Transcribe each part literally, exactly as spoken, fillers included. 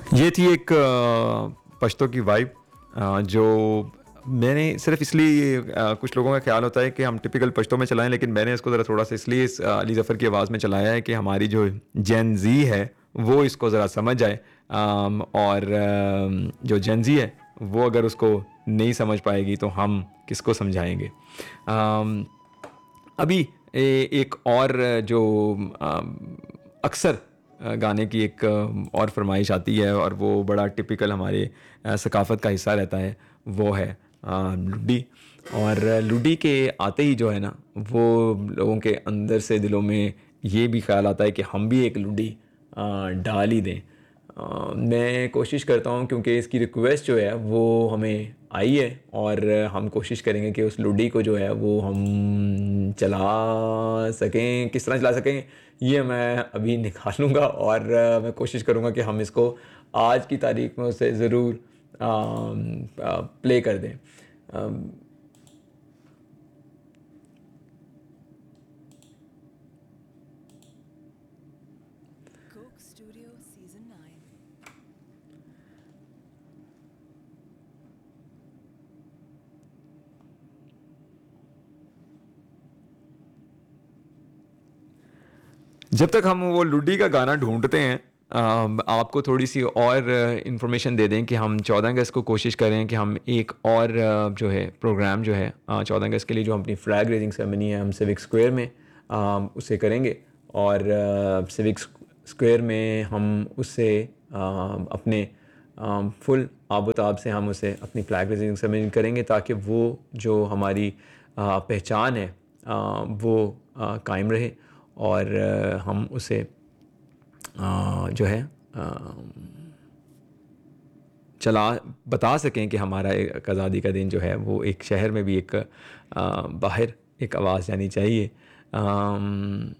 ये थी एक अ, पश्तो की वाइब अ, जो मैंने सिर्फ इसलिए अ, कुछ लोगों का ख्याल होता है कि हम टिपिकल पश्तो में चलाएं, लेकिन मैंने इसको ज़रा थोड़ा सा इसलिए इस अ, अली ज़फ़र की आवाज़ में चलाया है कि हमारी जो जेन ज़ी है वो इसको ज़रा समझ जाए। अम, और अम, जो जेन ज़ी है वो अगर उसको नहीं समझ पाएगी तो हम किसको समझाएंगे। अम, अभी ए, एक और जो अम, अक्सर अ, गाने की एक अ, और फरमाइश आती है और वो बड़ा टिपिकल हमारे अ, सकाफ़त का हिस्सा रहता है, वो है अ, लुड्डी। और लुड्डी के आते ही जो है ना, वो लोगों के अंदर से दिलों में ये भी ख्याल आता है कि हम भी एक लुड्डी अ, डाल ही दें। अ, मैं कोशिश करता हूँ क्योंकि इसकी रिक्वेस्ट जो है वो हमें आई है और हम कोशिश करेंगे कि उस लुडी को जो है वो हम चला सकें। किस तरह चला सकें ये मैं अभी निकालूंगा और अ, मैं कोशिश करूँगा कि हम इसको आज की तारीख में उसे ज़रूर प्ले कर दें। अम, Coke Studio Season nine. जब तक हम वो लुडी का गाना ढूंढते हैं, अम, आपको थोड़ी सी और इन्फॉर्मेशन दे दें कि हम चौदह अगस्त को कोशिश करें कि हम एक और अ, जो है प्रोग्राम जो है चौदह अगस्त के लिए जो अपनी फ्लैग रेजिंग सेरेमनी है हम सिविक स्क्वायर में अम, उसे करेंगे। और सिविक स्क्वायर में हम उससे अम, अपने फुल आबोताब से हम उसे अपनी फ्लैग रेजिंग सेरेमनी करेंगे ताकि वो जो हमारी अ, पहचान है अ, वो अ, कायम रहे और अ, हम उसे अ, जो है अ, चला बता सकें कि हमारा एक आज़ादी का दिन जो है वो एक शहर में भी एक अ, बाहर एक आवाज़ जानी चाहिए। अम,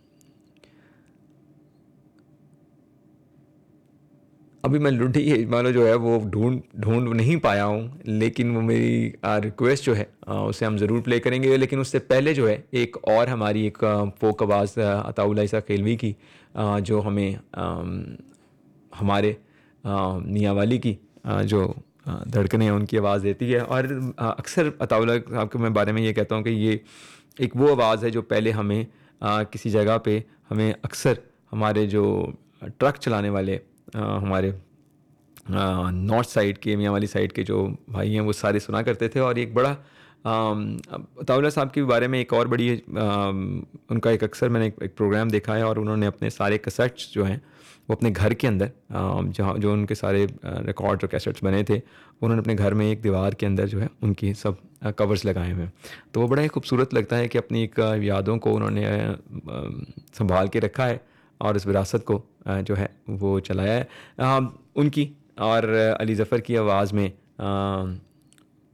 अभी मैं लुढ़ी मानो जो है वो ढूंढ ढूंढ नहीं पाया हूँ, लेकिन वो मेरी रिक्वेस्ट जो है अ, उसे हम ज़रूर प्ले करेंगे। लेकिन उससे पहले जो है एक और हमारी एक फोक आवाज़ अताउल्ला ईसा खेलवी की अ, जो हमें अम, हमारे अ, मियाँ वाली की अ, जो अ, धड़कनें हैं उनकी आवाज़ देती है। और अ, अक्सर अताउल्ला साहब के मैं बारे में ये कहता हूँ कि ये एक वो आवाज़ है जो पहले हमें अ, किसी जगह पे हमें अक्सर हमारे जो ट्रक चलाने वाले अ, हमारे नॉर्थ साइड के मियाँ वाली साइड के जो भाई हैं वो सारे सुना करते थे। और एक बड़ा अताउल्ला साहब के बारे में एक और बड़ी अम, उनका एक अक्सर मैंने एक, एक प्रोग्राम देखा है और उन्होंने अपने सारे कैसेट्स जो हैं वो अपने घर के अंदर अम, जहाँ जो उनके सारे रिकॉर्ड और कैसेट्स बने थे उन्होंने अपने घर में एक दीवार के अंदर जो है उनकी सब कवर्स लगाए हुए हैं। तो वो बड़ा ही खूबसूरत लगता है कि अपनी एक अ, यादों को उन्होंने अ, अम, संभाल के रखा है और इस विरासत को अ, जो है वो चलाया है। अ, उनकी और अली ज़फ़र की आवाज़ में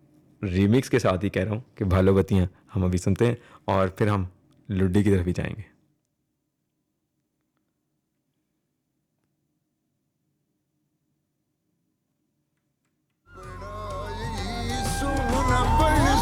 रीमिक्स के साथ ही कह रहा हूँ कि भालो बत्तियाँ हम अभी सुनते हैं और फिर हम लुड्डी की तरफ भी जाएंगे।